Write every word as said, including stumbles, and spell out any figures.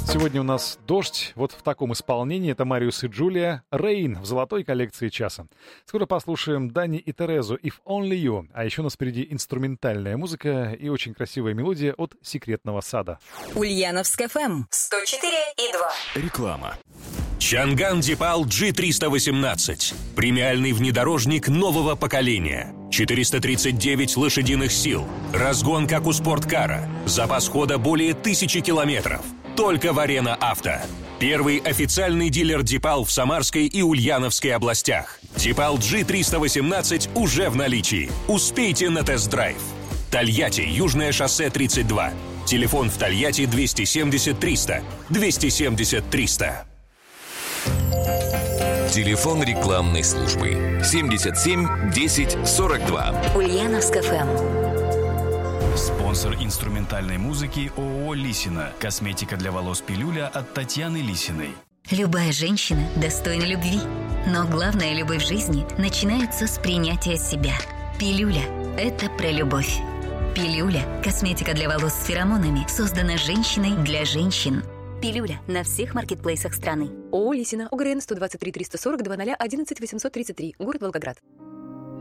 Сегодня у нас дождь, вот в таком исполнении. Это Мариус и Джулия. Rain в золотой коллекции часа. Скоро послушаем Дани и Терезу If Only You. А еще у нас впереди инструментальная музыка и очень красивая мелодия от Секретного сада. Ульяновск эф эм сто четыре и два. Реклама. Чанган Дипал джи триста восемнадцать. Премиальный внедорожник нового поколения. четыреста тридцать девять лошадиных сил. Разгон, как у спорткара. Запас хода более тысячи километров. Только в Арена Авто. Первый официальный дилер Дипал в Самарской и Ульяновской областях. Дипал джи триста восемнадцать уже в наличии. Успейте на тест-драйв. Тольятти, Южное шоссе тридцать два. Телефон в Тольятти двести семьдесят триста. двести семьдесят триста. Телефон рекламной службы семьдесят семь десять сорок два. Ульяновск эф эм. Спонсор инструментальной музыки ООО «Лисина». Косметика для волос «Пилюля» от Татьяны Лисиной. Любая женщина достойна любви. Но главная любовь в жизни начинается с принятия себя. «Пилюля» — это про любовь. «Пилюля» — косметика для волос с феромонами, создана женщиной для женщин. «Пилюля» на всех маркетплейсах страны. ООО «Лисина», ОГРН сто двадцать три триста сорок два ноль одиннадцать восемьсот тридцать три, город Волгоград.